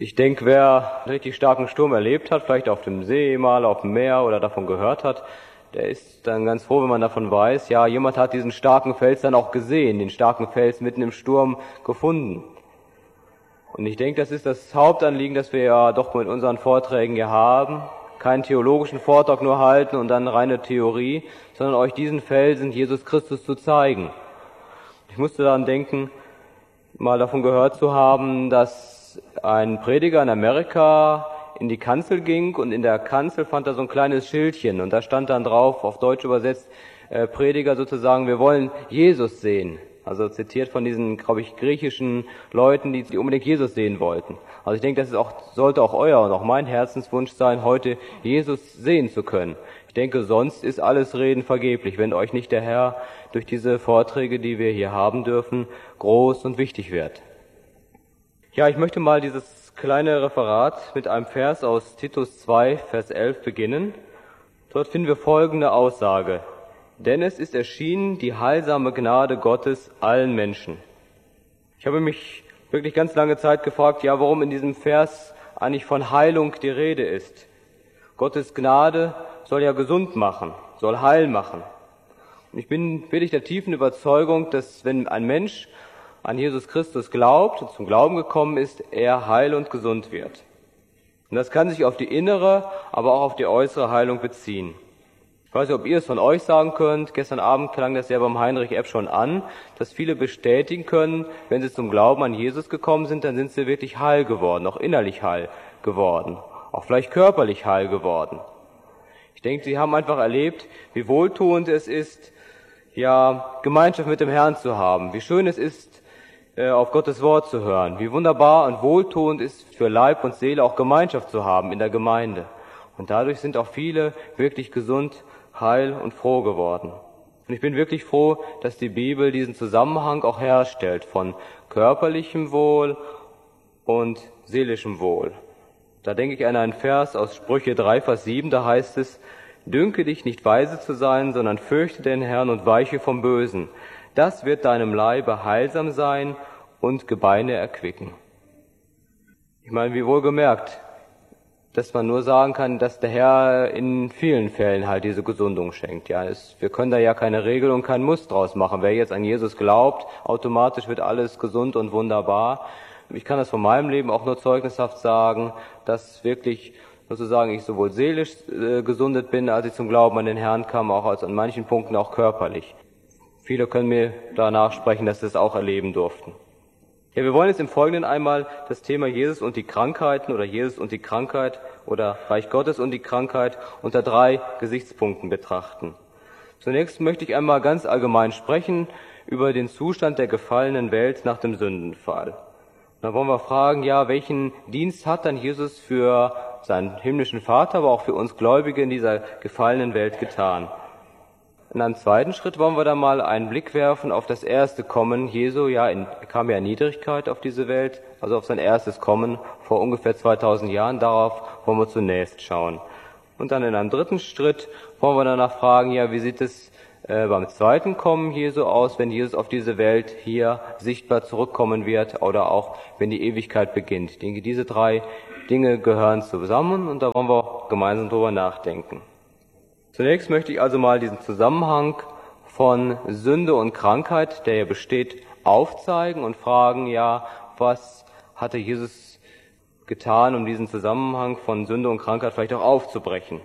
Ich denke, wer einen richtig starken Sturm erlebt hat, vielleicht auf dem See mal, auf dem Meer oder davon gehört hat, der ist dann ganz froh, wenn man davon weiß, ja, jemand hat diesen starken Fels dann auch gesehen, den starken Fels mitten im Sturm gefunden. Und ich denke, das ist das Hauptanliegen, das wir ja doch mit unseren Vorträgen hier haben. Keinen theologischen Vortrag nur halten und dann reine Theorie, sondern euch diesen Felsen Jesus Christus zu zeigen. Ich musste daran denken, mal davon gehört zu haben, dass ein Prediger in Amerika in die Kanzel ging und in der Kanzel fand er so ein kleines Schildchen und da stand dann drauf, auf Deutsch übersetzt, Prediger sozusagen, wir wollen Jesus sehen. Also zitiert von diesen, glaube ich, griechischen Leuten, die unbedingt Jesus sehen wollten. Also ich denke, sollte auch euer und auch mein Herzenswunsch sein, heute Jesus sehen zu können. Ich denke, sonst ist alles Reden vergeblich, wenn euch nicht der Herr durch diese Vorträge, die wir hier haben dürfen, groß und wichtig wird. Ja, ich möchte mal dieses kleine Referat mit einem Vers aus Titus 2, Vers 11 beginnen. Dort finden wir folgende Aussage. Denn es ist erschienen die heilsame Gnade Gottes allen Menschen. Ich habe mich wirklich ganz lange Zeit gefragt, ja, warum in diesem Vers eigentlich von Heilung die Rede ist. Gottes Gnade soll ja gesund machen, soll heil machen. Und ich bin wirklich der tiefen Überzeugung, dass wenn ein Mensch an Jesus Christus glaubt und zum Glauben gekommen ist, er heil und gesund wird. Und das kann sich auf die innere, aber auch auf die äußere Heilung beziehen. Ich weiß nicht, ob ihr es von euch sagen könnt. Gestern Abend klang das ja beim Heinrich Epp schon an, dass viele bestätigen können, wenn sie zum Glauben an Jesus gekommen sind, dann sind sie wirklich heil geworden, auch innerlich heil geworden, auch vielleicht körperlich heil geworden. Ich denke, sie haben einfach erlebt, wie wohltuend es ist, ja, Gemeinschaft mit dem Herrn zu haben, wie schön es ist, auf Gottes Wort zu hören, wie wunderbar und wohltuend ist für Leib und Seele auch Gemeinschaft zu haben in der Gemeinde. Und dadurch sind auch viele wirklich gesund, heil und froh geworden. Und ich bin wirklich froh, dass die Bibel diesen Zusammenhang auch herstellt von körperlichem Wohl und seelischem Wohl. Da denke ich an einen Vers aus Sprüche 3, Vers 7, da heißt es, dünke dich nicht weise zu sein, sondern fürchte den Herrn und weiche vom Bösen. Das wird deinem Leibe heilsam sein und Gebeine erquicken. Ich meine, wie wohl gemerkt, dass man nur sagen kann, dass der Herr in vielen Fällen halt diese Gesundung schenkt. Ja, wir können da ja keine Regel und kein Muss draus machen. Wer jetzt an Jesus glaubt, automatisch wird alles gesund und wunderbar. Ich kann das von meinem Leben auch nur zeugnishaft sagen, dass wirklich sozusagen ich sowohl seelisch gesundet bin, als ich zum Glauben an den Herrn kam, auch als an manchen Punkten auch körperlich. Viele können mir danach sprechen, dass sie es auch erleben durften. Ja, wir wollen jetzt im Folgenden einmal das Thema Jesus und die Krankheiten oder Jesus und die Krankheit oder Reich Gottes und die Krankheit unter 3 Gesichtspunkten betrachten. Zunächst möchte ich einmal ganz allgemein sprechen über den Zustand der gefallenen Welt nach dem Sündenfall. Da wollen wir fragen, ja, welchen Dienst hat dann Jesus für seinen himmlischen Vater, aber auch für uns Gläubige in dieser gefallenen Welt getan? In einem zweiten Schritt wollen wir dann mal einen Blick werfen auf das erste Kommen Jesu. Ja, er kam ja in Niedrigkeit auf diese Welt, also auf sein erstes Kommen vor ungefähr 2000 Jahren. Darauf wollen wir zunächst schauen. Und dann in einem dritten Schritt wollen wir danach fragen, ja, wie sieht es beim zweiten Kommen Jesu aus, wenn Jesus auf diese Welt hier sichtbar zurückkommen wird oder auch wenn die Ewigkeit beginnt. Ich denke, diese 3 Dinge gehören zusammen und da wollen wir gemeinsam drüber nachdenken. Zunächst möchte ich also mal diesen Zusammenhang von Sünde und Krankheit, der ja besteht, aufzeigen und fragen, ja, was hatte Jesus getan, um diesen Zusammenhang von Sünde und Krankheit vielleicht auch aufzubrechen.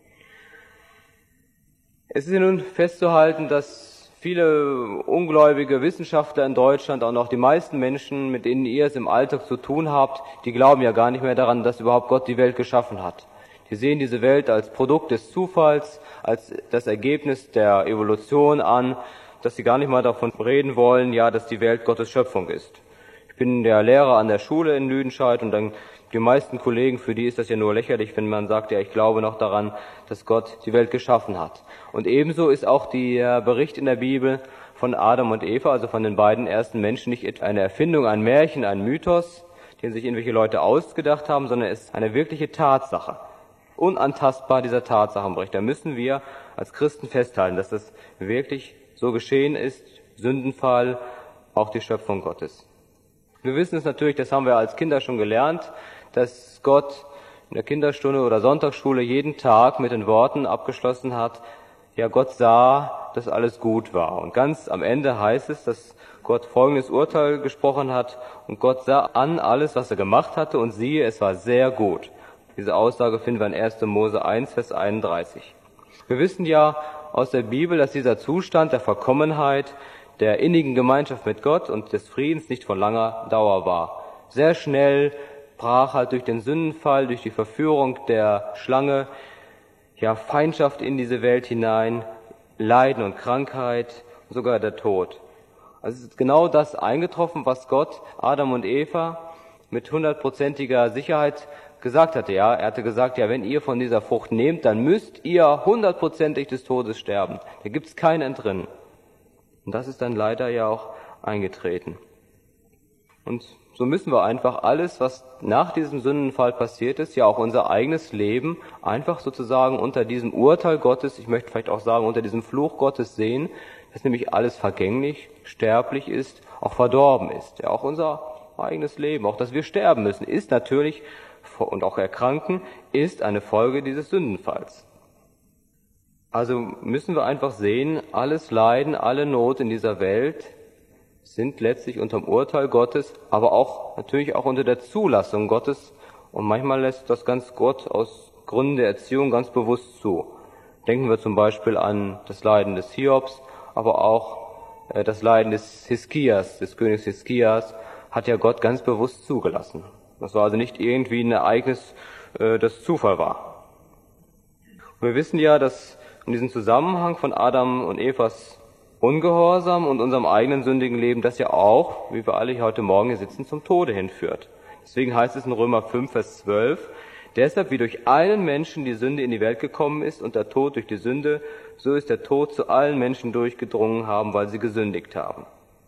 Es ist ja nun festzuhalten, dass viele ungläubige Wissenschaftler in Deutschland, auch noch die meisten Menschen, mit denen ihr es im Alltag zu tun habt, die glauben ja gar nicht mehr daran, dass überhaupt Gott die Welt geschaffen hat. Die sehen diese Welt als Produkt des Zufalls, als das Ergebnis der Evolution an, dass sie gar nicht mal davon reden wollen, ja, dass die Welt Gottes Schöpfung ist. Ich bin der Lehrer an der Schule in Lüdenscheid und dann die meisten Kollegen, für die ist das ja nur lächerlich, wenn man sagt, ja, ich glaube noch daran, dass Gott die Welt geschaffen hat. Und ebenso ist auch der Bericht in der Bibel von Adam und Eva, also von den beiden ersten Menschen, nicht eine Erfindung, ein Märchen, ein Mythos, den sich irgendwelche Leute ausgedacht haben, sondern es ist eine wirkliche Tatsache. Unantastbar dieser Tatsachenbericht. Da müssen wir als Christen festhalten, dass das wirklich so geschehen ist, Sündenfall, auch die Schöpfung Gottes. Wir wissen es natürlich, das haben wir als Kinder schon gelernt, dass Gott in der Kinderstunde oder Sonntagsschule jeden Tag mit den Worten abgeschlossen hat, ja, Gott sah, dass alles gut war. Und ganz am Ende heißt es, dass Gott folgendes Urteil gesprochen hat, und Gott sah an alles, was er gemacht hatte, und siehe, es war sehr gut. Diese Aussage finden wir in 1. Mose 1, Vers 31. Wir wissen ja aus der Bibel, dass dieser Zustand der Vollkommenheit, der innigen Gemeinschaft mit Gott und des Friedens nicht von langer Dauer war. Sehr schnell brach halt durch den Sündenfall, durch die Verführung der Schlange, ja, Feindschaft in diese Welt hinein, Leiden und Krankheit, sogar der Tod. Also es ist genau das eingetroffen, was Gott Adam und Eva mit 100%iger Sicherheit gesagt hatte. Ja, er hatte gesagt, ja, wenn ihr von dieser Frucht nehmt, dann müsst ihr 100%ig des Todes sterben. Da gibt's kein Entrinnen. Und das ist dann leider ja auch eingetreten. Und so müssen wir einfach alles, was nach diesem Sündenfall passiert ist, ja auch unser eigenes Leben einfach sozusagen unter diesem Urteil Gottes, ich möchte vielleicht auch sagen, unter diesem Fluch Gottes sehen, dass nämlich alles vergänglich, sterblich ist, auch verdorben ist. Ja, auch unser eigenes Leben, auch dass wir sterben müssen, ist natürlich, und auch erkranken, ist eine Folge dieses Sündenfalls. Also müssen wir einfach sehen, alles Leiden, alle Not in dieser Welt sind letztlich unter dem Urteil Gottes, aber auch natürlich auch unter der Zulassung Gottes. Und manchmal lässt das ganz Gott aus Gründen der Erziehung ganz bewusst zu. Denken wir zum Beispiel an das Leiden des Hiobs, aber auch das Leiden des Hiskias, des Königs Hiskias, hat ja Gott ganz bewusst zugelassen. Das war also nicht irgendwie ein Ereignis, das Zufall war. Und wir wissen ja, dass in diesem Zusammenhang von Adam und Evas Ungehorsam und unserem eigenen sündigen Leben, das ja auch, wie wir alle hier heute Morgen hier sitzen, zum Tode hinführt. Deswegen heißt es in Römer 5, Vers 12, deshalb wie durch einen Menschen die Sünde in die Welt gekommen ist und der Tod durch die Sünde, so ist der Tod zu allen Menschen durchgedrungen haben, weil sie gesündigt haben.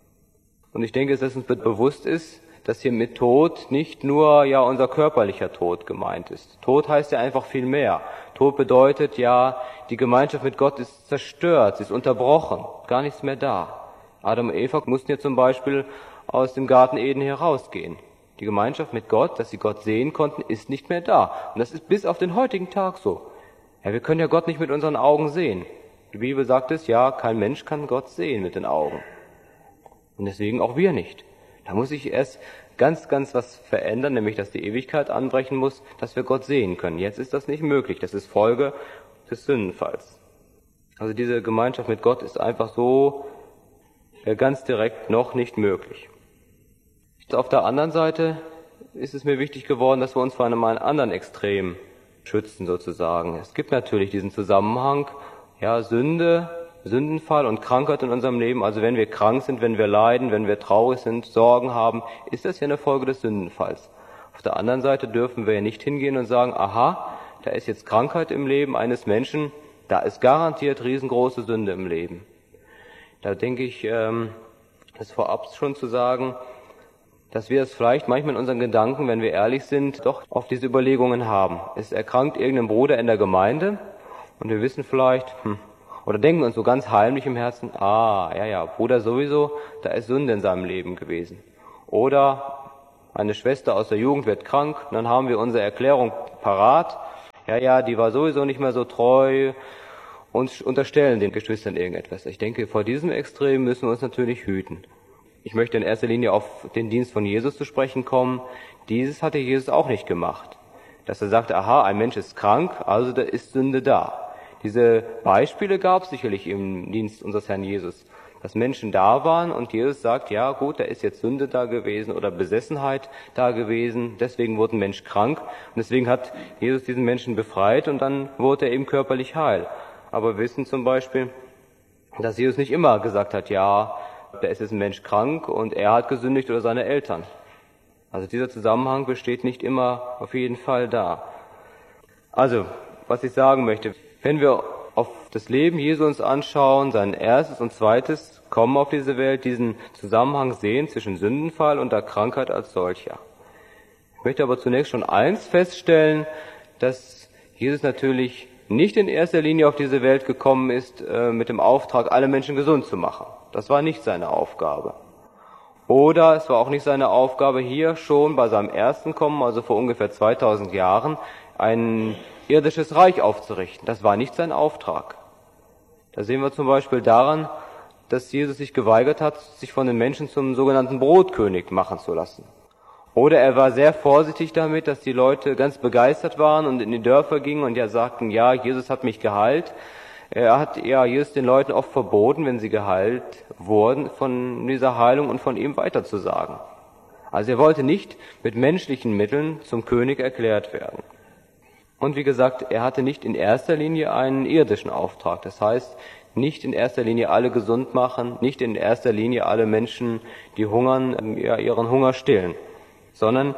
Und ich denke, dass uns bewusst ist, dass hier mit Tod nicht nur ja unser körperlicher Tod gemeint ist. Tod heißt ja einfach viel mehr. Tod bedeutet ja, die Gemeinschaft mit Gott ist zerstört, sie ist unterbrochen, gar nichts mehr da. Adam und Eva mussten ja zum Beispiel aus dem Garten Eden herausgehen. Die Gemeinschaft mit Gott, dass sie Gott sehen konnten, ist nicht mehr da. Und das ist bis auf den heutigen Tag so. Ja, wir können ja Gott nicht mit unseren Augen sehen. Die Bibel sagt es, ja, kein Mensch kann Gott sehen mit den Augen. Und deswegen auch wir nicht. Da muss sich erst ganz was verändern, nämlich dass die Ewigkeit anbrechen muss, dass wir Gott sehen können. Jetzt ist das nicht möglich. Das ist Folge des Sündenfalls. Also diese Gemeinschaft mit Gott ist einfach so ganz direkt noch nicht möglich. Auf der anderen Seite ist es mir wichtig geworden, dass wir uns vor einem anderen Extrem schützen sozusagen. Es gibt natürlich diesen Zusammenhang, ja, Sündenfall und Krankheit in unserem Leben. Also wenn wir krank sind, wenn wir leiden, wenn wir traurig sind, Sorgen haben, ist das ja eine Folge des Sündenfalls. Auf der anderen Seite dürfen wir ja nicht hingehen und sagen, aha, da ist jetzt Krankheit im Leben eines Menschen, da ist garantiert riesengroße Sünde im Leben. Da denke ich, ist vorab schon zu sagen, dass wir es vielleicht manchmal in unseren Gedanken, wenn wir ehrlich sind, doch auf diese Überlegungen haben. Es erkrankt irgendein Bruder in der Gemeinde und wir wissen vielleicht, oder denken uns so ganz heimlich im Herzen, Bruder sowieso, da ist Sünde in seinem Leben gewesen. Oder eine Schwester aus der Jugend wird krank, dann haben wir unsere Erklärung parat, die war sowieso nicht mehr so treu, und unterstellen den Geschwistern irgendetwas. Ich denke, vor diesem Extrem müssen wir uns natürlich hüten. Ich möchte in erster Linie auf den Dienst von Jesus zu sprechen kommen. Dieses hatte Jesus auch nicht gemacht. Dass er sagte, aha, ein Mensch ist krank, also da ist Sünde da. Diese Beispiele gab es sicherlich im Dienst unseres Herrn Jesus. Dass Menschen da waren und Jesus sagt, ja gut, da ist jetzt Sünde da gewesen oder Besessenheit da gewesen, deswegen wurde ein Mensch krank und deswegen hat Jesus diesen Menschen befreit und dann wurde er eben körperlich heil. Aber wir wissen zum Beispiel, dass Jesus nicht immer gesagt hat, ja, da ist jetzt ein Mensch krank und er hat gesündigt oder seine Eltern. Also dieser Zusammenhang besteht nicht immer auf jeden Fall da. Also, was ich sagen möchte, wenn wir auf das Leben Jesu uns anschauen, sein erstes und zweites Kommen auf diese Welt, diesen Zusammenhang sehen zwischen Sündenfall und der Krankheit als solcher. Ich möchte aber zunächst schon eins feststellen, dass Jesus natürlich nicht in erster Linie auf diese Welt gekommen ist mit dem Auftrag, alle Menschen gesund zu machen. Das war nicht seine Aufgabe. Oder es war auch nicht seine Aufgabe, hier schon bei seinem ersten Kommen, also vor ungefähr 2000 Jahren, ein irdisches Reich aufzurichten. Das war nicht sein Auftrag. Da sehen wir zum Beispiel daran, dass Jesus sich geweigert hat, sich von den Menschen zum sogenannten Brotkönig machen zu lassen. Oder er war sehr vorsichtig damit, dass die Leute ganz begeistert waren und in die Dörfer gingen und ja sagten, ja, Jesus hat mich geheilt. Er hat Jesus den Leuten oft verboten, wenn sie geheilt wurden, von dieser Heilung und von ihm weiterzusagen. Also er wollte nicht mit menschlichen Mitteln zum König erklärt werden. Und wie gesagt, er hatte nicht in erster Linie einen irdischen Auftrag. Das heißt, nicht in erster Linie alle gesund machen, nicht in erster Linie alle Menschen, die hungern, ihren Hunger stillen, sondern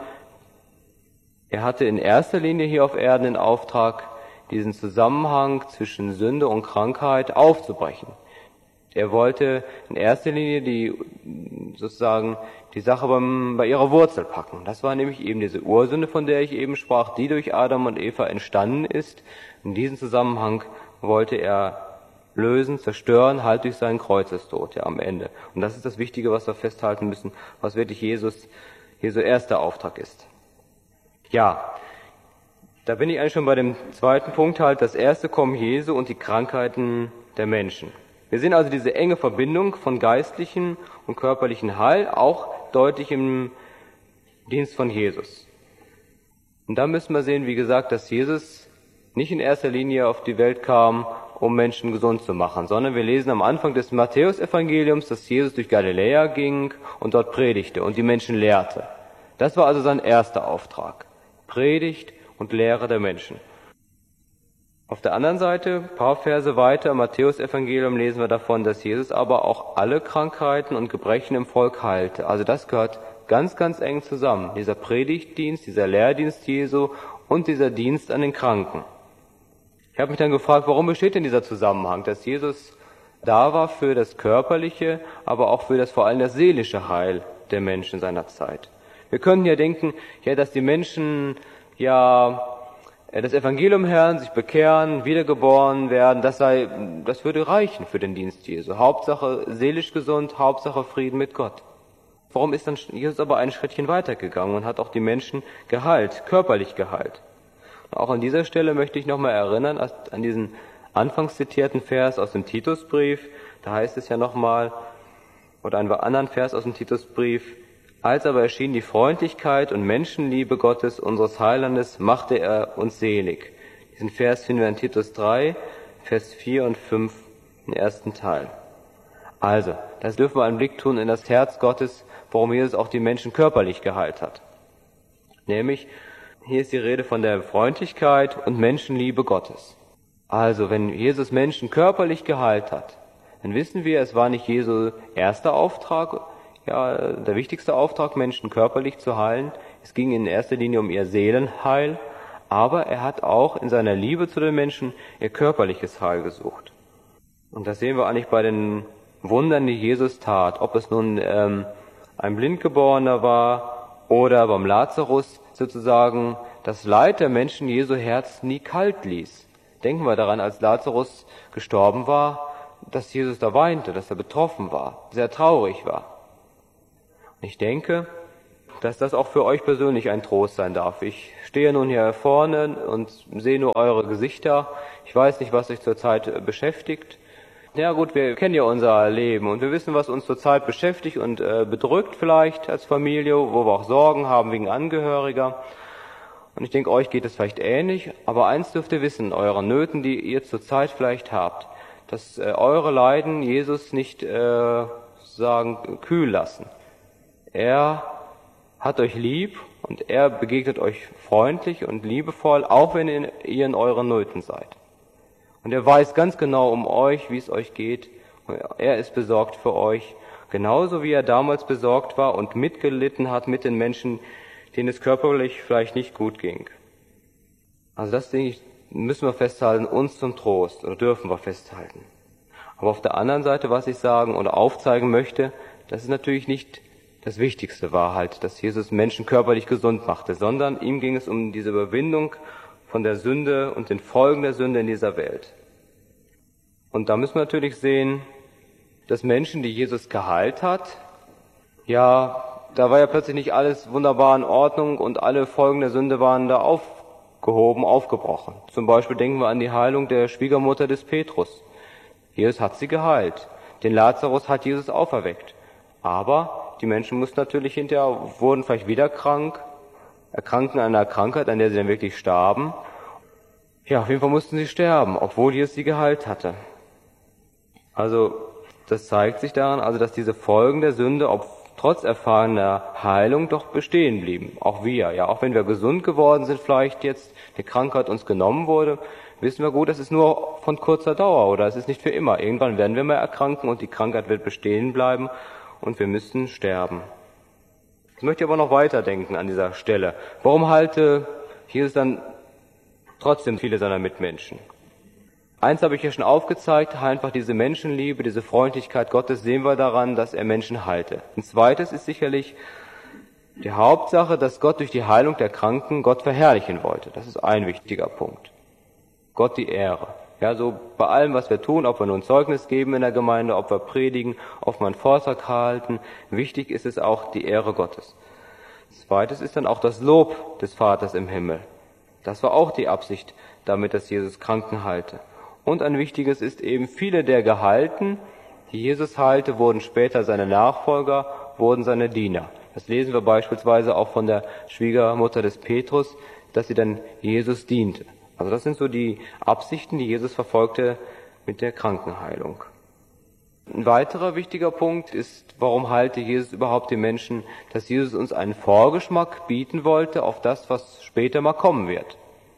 er hatte in erster Linie hier auf Erden den Auftrag, diesen Zusammenhang zwischen Sünde und Krankheit aufzubrechen. Er wollte in erster Linie die Sache bei ihrer Wurzel packen. Das war nämlich eben diese Ursünde, von der ich eben sprach, die durch Adam und Eva entstanden ist. In diesem Zusammenhang wollte er lösen, zerstören, halt durch seinen Kreuzestod, am Ende. Und das ist das Wichtige, was wir festhalten müssen, was wirklich Jesu erster Auftrag ist. Ja, da bin ich eigentlich schon bei dem zweiten Punkt das erste Kommen Jesu und die Krankheiten der Menschen. Wir sehen also diese enge Verbindung von geistlichem und körperlichem Heil, auch deutlich im Dienst von Jesus. Und da müssen wir sehen, wie gesagt, dass Jesus nicht in erster Linie auf die Welt kam, um Menschen gesund zu machen, sondern wir lesen am Anfang des Matthäusevangeliums, dass Jesus durch Galiläa ging und dort predigte und die Menschen lehrte. Das war also sein erster Auftrag. Predigt und Lehre der Menschen. Auf der anderen Seite, ein paar Verse weiter im Matthäusevangelium lesen wir davon, dass Jesus aber auch alle Krankheiten und Gebrechen im Volk heilte. Also das gehört ganz, ganz eng zusammen. Dieser Predigtdienst, dieser Lehrdienst Jesu und dieser Dienst an den Kranken. Ich habe mich dann gefragt, warum besteht denn dieser Zusammenhang, dass Jesus da war für das körperliche, aber auch für vor allem das seelische Heil der Menschen seiner Zeit. Wir können ja denken, dass die Menschen das Evangelium hören, sich bekehren, wiedergeboren werden, das würde reichen für den Dienst Jesu. Hauptsache seelisch gesund, Hauptsache Frieden mit Gott. Warum ist dann Jesus aber ein Schrittchen weitergegangen und hat auch die Menschen geheilt, körperlich geheilt? Und auch an dieser Stelle möchte ich nochmal erinnern an diesen anfangs zitierten Vers aus dem Titusbrief. Da heißt es ja nochmal, oder einen anderen Vers aus dem Titusbrief, als aber erschien die Freundlichkeit und Menschenliebe Gottes, unseres Heilandes, machte er uns selig. Diesen Vers finden wir in Titus 3, Vers 4 und 5 im ersten Teil. Also, das dürfen wir einen Blick tun in das Herz Gottes, warum Jesus auch die Menschen körperlich geheilt hat. Nämlich, hier ist die Rede von der Freundlichkeit und Menschenliebe Gottes. Also, wenn Jesus Menschen körperlich geheilt hat, dann wissen wir, es war nicht Jesu erster Auftrag, der wichtigste Auftrag, Menschen körperlich zu heilen. Es ging in erster Linie um ihr Seelenheil, aber er hat auch in seiner Liebe zu den Menschen ihr körperliches Heil gesucht. Und das sehen wir eigentlich bei den Wundern, die Jesus tat, ob es nun ein Blindgeborener war oder beim Lazarus sozusagen das Leid der Menschen Jesu Herz nie kalt ließ. Denken wir daran, als Lazarus gestorben war, dass Jesus da weinte, dass er betroffen war, sehr traurig war. Ich denke, dass das auch für euch persönlich ein Trost sein darf. Ich stehe nun hier vorne und sehe nur eure Gesichter. Ich weiß nicht, was euch zurzeit beschäftigt. Ja gut, wir kennen ja unser Leben und wir wissen, was uns zurzeit beschäftigt und bedrückt vielleicht als Familie, wo wir auch Sorgen haben wegen Angehöriger. Und ich denke, euch geht es vielleicht ähnlich, aber eins dürft ihr wissen, eure Nöten, die ihr zurzeit vielleicht habt, dass eure Leiden Jesus nicht kühl lassen. Er hat euch lieb und er begegnet euch freundlich und liebevoll, auch wenn ihr in euren Nöten seid. Und er weiß ganz genau um euch, wie es euch geht. Er ist besorgt für euch, genauso wie er damals besorgt war und mitgelitten hat mit den Menschen, denen es körperlich vielleicht nicht gut ging. Also das, denke ich, müssen wir festhalten, uns zum Trost, oder dürfen wir festhalten. Aber auf der anderen Seite, was ich sagen oder aufzeigen möchte, das ist natürlich nicht das Wichtigste war dass Jesus Menschen körperlich gesund machte, sondern ihm ging es um diese Überwindung von der Sünde und den Folgen der Sünde in dieser Welt. Und da müssen wir natürlich sehen, dass Menschen, die Jesus geheilt hat, ja, da war ja plötzlich nicht alles wunderbar in Ordnung und alle Folgen der Sünde waren da aufgehoben, aufgebrochen. Zum Beispiel denken wir an die Heilung der Schwiegermutter des Petrus. Jesus hat sie geheilt. Den Lazarus hat Jesus auferweckt. Aber die Menschen mussten natürlich hinterher, wurden vielleicht wieder krank, erkranken an einer Krankheit, an der sie dann wirklich starben. Ja, auf jeden Fall mussten sie sterben, obwohl Jesus sie geheilt hatte. Also, das zeigt sich daran, also, dass diese Folgen der Sünde, trotz erfahrener Heilung, doch bestehen blieben. Auch wir, ja, auch wenn wir gesund geworden sind, vielleicht jetzt die Krankheit uns genommen wurde, wissen wir gut, das ist nur von kurzer Dauer oder es ist nicht für immer. Irgendwann werden wir mal erkranken und die Krankheit wird bestehen bleiben und wir müssen sterben. Jetzt möchte ich aber noch weiterdenken an dieser Stelle. Warum halte Jesus dann trotzdem viele seiner Mitmenschen? Eins habe ich ja schon aufgezeigt, einfach diese Menschenliebe, diese Freundlichkeit Gottes sehen wir daran, dass er Menschen halte. Ein zweites ist sicherlich die Hauptsache, dass Gott durch die Heilung der Kranken Gott verherrlichen wollte. Das ist ein wichtiger Punkt. Gott die Ehre. Ja, so bei allem, was wir tun, ob wir nun Zeugnis geben in der Gemeinde, ob wir predigen, ob wir einen Vortrag halten, wichtig ist es auch die Ehre Gottes. Zweites ist dann auch das Lob des Vaters im Himmel. Das war auch die Absicht, damit dass Jesus Kranken heilte. Und ein wichtiges ist eben, viele der Geheilten, die Jesus heilte, wurden später seine Nachfolger, wurden seine Diener. Das lesen wir beispielsweise auch von der Schwiegermutter des Petrus, dass sie dann Jesus diente. Also das sind so die Absichten, die Jesus verfolgte mit der Krankenheilung. Ein weiterer wichtiger Punkt ist, warum heilte Jesus überhaupt die Menschen, dass Jesus uns einen Vorgeschmack bieten wollte auf das, was später mal kommen wird.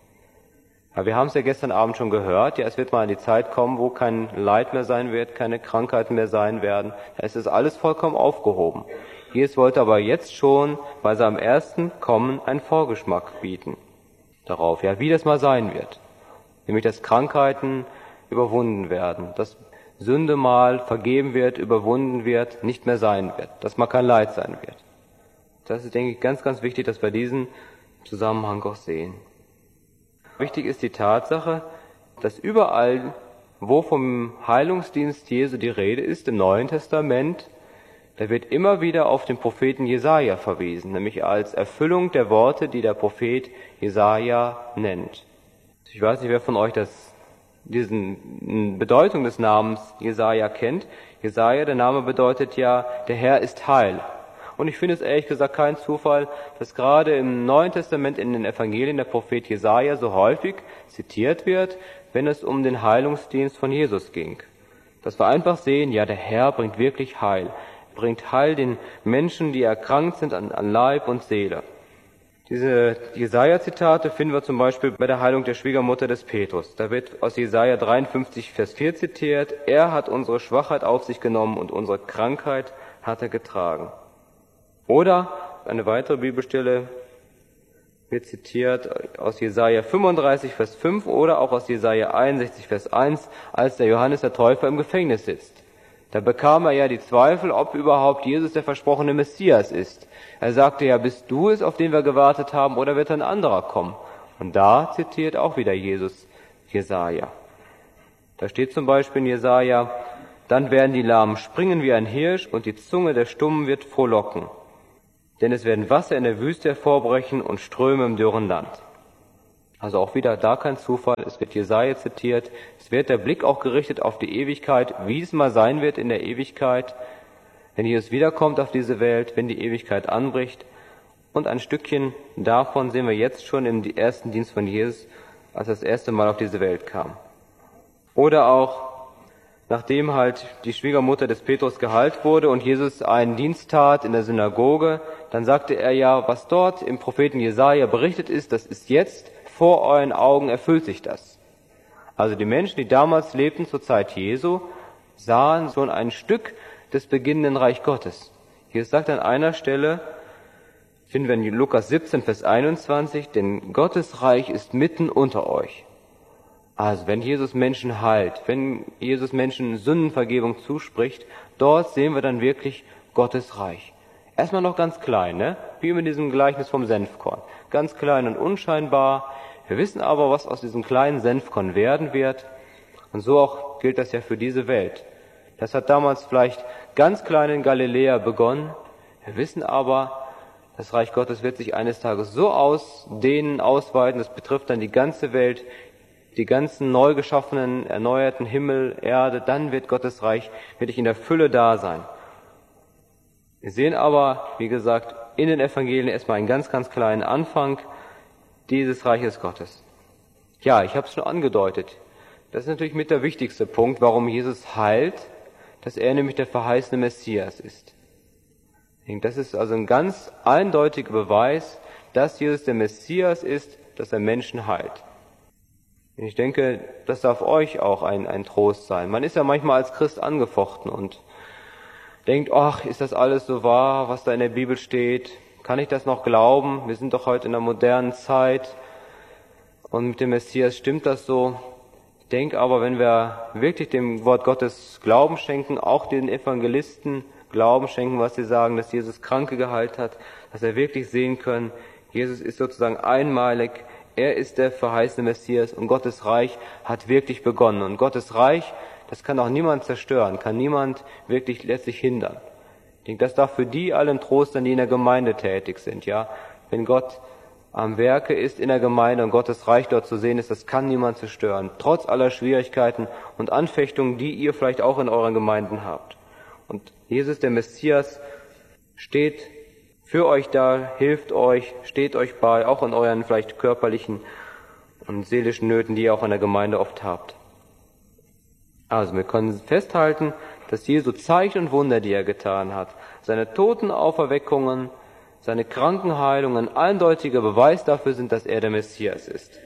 Ja, wir haben es ja gestern Abend schon gehört, ja, es wird mal in die Zeit kommen, wo kein Leid mehr sein wird, keine Krankheiten mehr sein werden. Da ist es alles vollkommen aufgehoben. Jesus wollte aber jetzt schon bei seinem ersten Kommen einen Vorgeschmack bieten darauf, ja, wie das mal sein wird. Nämlich, dass Krankheiten überwunden werden, dass Sünde mal vergeben wird, überwunden wird, nicht mehr sein wird, dass mal kein Leid sein wird. Das ist, denke ich, ganz, ganz wichtig, dass wir diesen Zusammenhang auch sehen. Wichtig ist die Tatsache, dass überall, wo vom Heilungsdienst Jesu die Rede ist, im Neuen Testament, da wird immer wieder auf den Propheten Jesaja verwiesen, nämlich als Erfüllung der Worte, die der Prophet Jesaja nennt. Ich weiß nicht, wer von euch diesen Bedeutung des Namens Jesaja kennt. Jesaja, der Name bedeutet ja, der Herr ist Heil. Und ich finde es ehrlich gesagt kein Zufall, dass gerade im Neuen Testament in den Evangelien der Prophet Jesaja so häufig zitiert wird, wenn es um den Heilungsdienst von Jesus ging. Dass wir einfach sehen, ja, der Herr bringt wirklich Heil. Er bringt Heil den Menschen, die erkrankt sind an Leib und Seele. Diese Jesaja-Zitate finden wir zum Beispiel bei der Heilung der Schwiegermutter des Petrus. Da wird aus Jesaja 53, Vers 4 zitiert, er hat unsere Schwachheit auf sich genommen und unsere Krankheit hat er getragen. Oder eine weitere Bibelstelle wird zitiert aus Jesaja 35, Vers 5 oder auch aus Jesaja 61, Vers 1, als der Johannes der Täufer im Gefängnis sitzt. Da bekam er ja die Zweifel, ob überhaupt Jesus der versprochene Messias ist. Er sagte ja, bist du es, auf den wir gewartet haben, oder wird ein anderer kommen? Und da zitiert auch wieder Jesus Jesaja. Da steht zum Beispiel in Jesaja, dann werden die Lahmen springen wie ein Hirsch und die Zunge der Stummen wird frohlocken. Denn es werden Wasser in der Wüste hervorbrechen und Ströme im dürren Land. Also auch wieder da kein Zufall, es wird Jesaja zitiert, es wird der Blick auch gerichtet auf die Ewigkeit, wie es mal sein wird in der Ewigkeit, wenn Jesus wiederkommt auf diese Welt, wenn die Ewigkeit anbricht. Und ein Stückchen davon sehen wir jetzt schon im ersten Dienst von Jesus, als er das erste Mal auf diese Welt kam. Oder auch, nachdem halt die Schwiegermutter des Petrus geheilt wurde und Jesus einen Dienst tat in der Synagoge, dann sagte er ja, was dort im Propheten Jesaja berichtet ist, das ist jetzt, vor euren Augen erfüllt sich das. Also die Menschen, die damals lebten zur Zeit Jesu, sahen schon ein Stück des beginnenden Reich Gottes. Jesus sagt an einer Stelle, finden wir in Lukas 17, Vers 21, denn Gottes Reich ist mitten unter euch. Also wenn Jesus Menschen heilt, wenn Jesus Menschen Sündenvergebung zuspricht, dort sehen wir dann wirklich Gottes Reich. Erstmal noch ganz klein, ne? Wie in diesem Gleichnis vom Senfkorn. Ganz klein und unscheinbar. Wir wissen aber, was aus diesem kleinen Senfkorn werden wird. Und so auch gilt das ja für diese Welt. Das hat damals vielleicht ganz klein in Galiläa begonnen. Wir wissen aber, das Reich Gottes wird sich eines Tages so ausdehnen, ausweiten, das betrifft dann die ganze Welt, die ganzen neu geschaffenen, erneuerten Himmel, Erde, dann wird Gottes Reich wirklich in der Fülle da sein. Wir sehen aber, wie gesagt, in den Evangelien erstmal einen ganz, ganz kleinen Anfang dieses Reiches Gottes. Ja, ich habe es schon angedeutet. Das ist natürlich mit der wichtigste Punkt, warum Jesus heilt, dass er nämlich der verheißene Messias ist. Ich denke, das ist also ein ganz eindeutiger Beweis, dass Jesus der Messias ist, dass er Menschen heilt. Ich denke, das darf euch auch ein Trost sein. Man ist ja manchmal als Christ angefochten und denkt, ach, ist das alles so wahr, was da in der Bibel steht? Kann ich das noch glauben? Wir sind doch heute in einer modernen Zeit und mit dem Messias stimmt das so. Ich denke aber, wenn wir wirklich dem Wort Gottes Glauben schenken, auch den Evangelisten Glauben schenken, was sie sagen, dass Jesus Kranke geheilt hat, dass wir wirklich sehen können, Jesus ist sozusagen einmalig, er ist der verheißene Messias und Gottes Reich hat wirklich begonnen. Und Gottes Reich, das kann auch niemand zerstören, kann niemand wirklich letztlich hindern. Ich denke, das darf für die allen Trost sein, die in der Gemeinde tätig sind, ja. Wenn Gott am Werke ist in der Gemeinde und Gottes Reich dort zu sehen ist, das kann niemand zerstören. Trotz aller Schwierigkeiten und Anfechtungen, die ihr vielleicht auch in euren Gemeinden habt. Und Jesus, der Messias, steht für euch da, hilft euch, steht euch bei, auch in euren vielleicht körperlichen und seelischen Nöten, die ihr auch in der Gemeinde oft habt. Also wir können festhalten, dass Jesu Zeichen und Wunder, die er getan hat, seine Totenauferweckungen, seine Krankenheilungen ein eindeutiger Beweis dafür sind, dass er der Messias ist.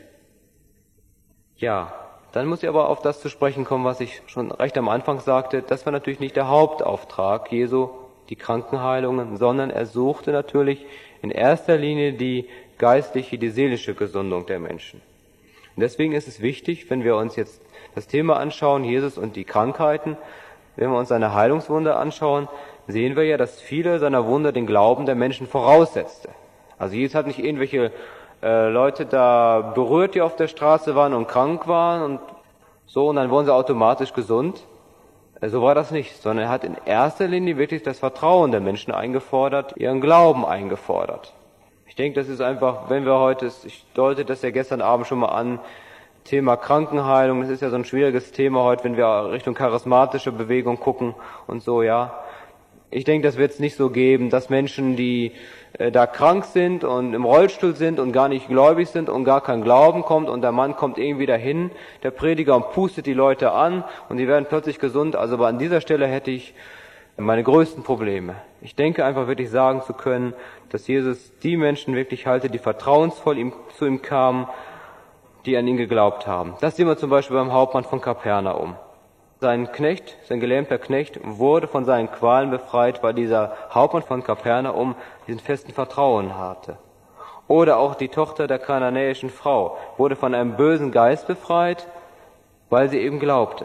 Ja, dann muss ich aber auf das zu sprechen kommen, was ich schon recht am Anfang sagte. Das war natürlich nicht der Hauptauftrag Jesu, die Krankenheilungen, sondern er suchte natürlich in erster Linie die geistliche, die seelische Gesundung der Menschen. Und deswegen ist es wichtig, wenn wir uns jetzt das Thema anschauen, Jesus und die Krankheiten, wenn wir uns seine Heilungswunder anschauen, sehen wir ja, dass viele seiner Wunder den Glauben der Menschen voraussetzte. Also Jesus hat nicht irgendwelche Leute da berührt, die auf der Straße waren und krank waren und so, und dann wurden sie automatisch gesund. So war das nicht, sondern er hat in erster Linie wirklich das Vertrauen der Menschen eingefordert, ihren Glauben eingefordert. Ich denke, das ist einfach, wenn wir heute, ich deute das ja gestern Abend schon mal an, Thema Krankenheilung, das ist ja so ein schwieriges Thema heute, wenn wir Richtung charismatische Bewegung gucken und so, ja. Ich denke, das wird es nicht so geben, dass Menschen, die da krank sind und im Rollstuhl sind und gar nicht gläubig sind und gar kein Glauben kommt und der Mann kommt irgendwie dahin, der Prediger, und pustet die Leute an und die werden plötzlich gesund. Also aber an dieser Stelle hätte ich meine größten Probleme. Ich denke einfach wirklich sagen zu können, dass Jesus die Menschen wirklich halte, die vertrauensvoll zu ihm kamen, die an ihn geglaubt haben. Das sehen wir zum Beispiel beim Hauptmann von Kapernaum. Sein Knecht, sein gelähmter Knecht, wurde von seinen Qualen befreit, weil dieser Hauptmann von Kapernaum diesen festen Vertrauen hatte. Oder auch die Tochter der kananäischen Frau wurde von einem bösen Geist befreit, weil sie eben glaubte.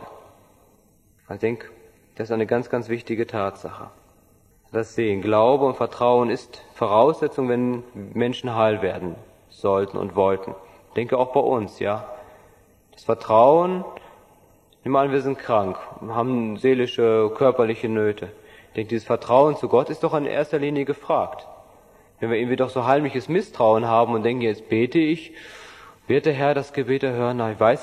Ich denke, das ist eine ganz, ganz wichtige Tatsache. Das Sehen, Glaube und Vertrauen ist Voraussetzung, wenn Menschen heil werden sollten und wollten. Ich denke auch bei uns, ja. Das Vertrauen, nehmen wir an, wir sind krank, haben seelische, körperliche Nöte. Ich denke, dieses Vertrauen zu Gott ist doch in erster Linie gefragt. Wenn wir irgendwie doch so heimliches Misstrauen haben und denken, jetzt bete ich, wird der Herr das Gebet erhören? Na, ich weiß